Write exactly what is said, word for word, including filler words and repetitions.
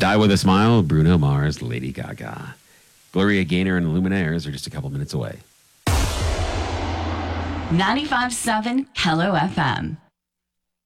Die With a Smile, Bruno Mars, Lady Gaga. Gloria Gaynor and Luminaires are just a couple minutes away. ninety-five point seven Hello F M.